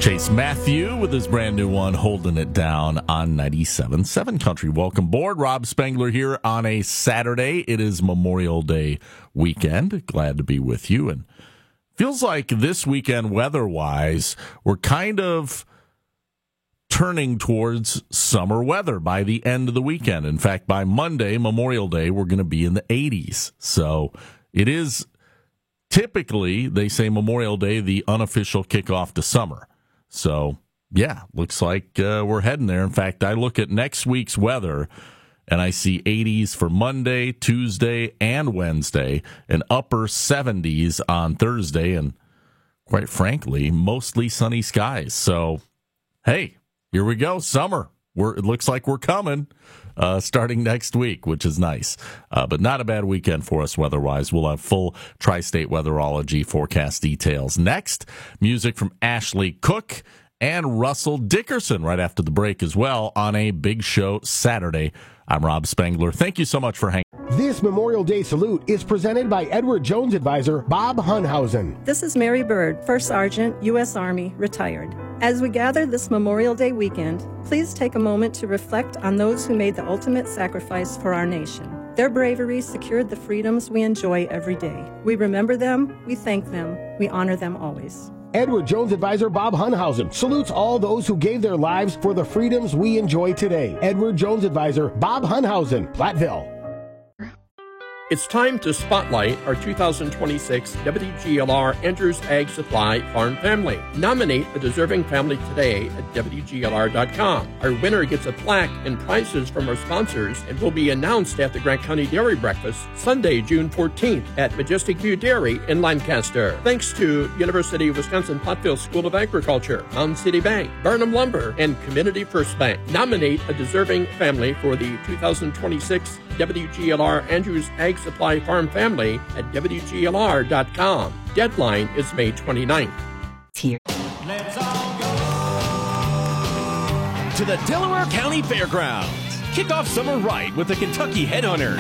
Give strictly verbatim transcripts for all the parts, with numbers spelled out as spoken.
Chase Matthew with his brand new one, Holding It Down on ninety-seven point seven Country. Welcome aboard. Rob Spengler here on a Saturday. It is Memorial Day weekend. Glad to be with you. And feels like this weekend, weather-wise, we're kind of turning towards summer weather by the end of the weekend. In fact, by Monday, Memorial Day, we're going to be in the eighties. So it is typically, they say Memorial Day, the unofficial kickoff to summer. So, yeah, looks like uh, we're heading there. In fact, I look at next week's weather, and I see eighties for Monday, Tuesday, and Wednesday, and upper seventies on Thursday, and quite frankly, mostly sunny skies. So, hey, here we go, summer. We're, it looks like we're coming uh, starting next week, which is nice. Uh, but not a bad weekend for us weather-wise. We'll have full Tri-State weatherology forecast details. Next, music from Ashley Cook and Russell Dickerson right after the break as well on a big show Saturday. I'm Rob Spengler. Thank you so much for hanging. This Memorial Day salute is presented by Edward Jones advisor Bob Hunhausen. This is Mary Bird, First Sergeant, U S Army, retired. As we gather this Memorial Day weekend, please take a moment to reflect on those who made the ultimate sacrifice for our nation. Their bravery secured the freedoms we enjoy every day. We remember them, we thank them, we honor them always. Edward Jones advisor Bob Hunhausen salutes all those who gave their lives for the freedoms we enjoy today. Edward Jones advisor Bob Hunhausen, Platteville. It's time to spotlight our two thousand twenty-six W G L R Andrews Ag Supply Farm Family. Nominate a deserving family today at W G L R dot com. Our winner gets a plaque and prizes from our sponsors and will be announced at the Grant County Dairy Breakfast Sunday, June fourteenth at Majestic View Dairy in Lancaster. Thanks to University of Wisconsin-Platteville School of Agriculture, Mound City Bank, Burnham Lumber, and Community First Bank. Nominate a deserving family for the two thousand twenty-six W G L R Andrews Ag Supply Farm Family at W G L R dot com. Deadline is May twenty-ninth. Here. Let's all go to the Delaware County Fairgrounds. Kick off summer right with the Kentucky Headhunters,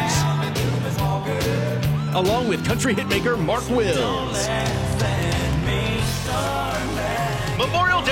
along with country hitmaker Mark Wills. Memorial Day